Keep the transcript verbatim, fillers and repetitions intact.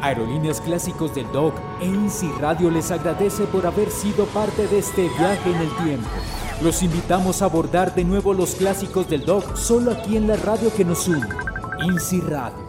Aerolíneas Clásicos del D O C e INSI Radio les agradece por haber sido parte de este viaje en el tiempo. Los invitamos a abordar de nuevo los clásicos del D O C solo aquí en la radio que nos une, INSI Radio.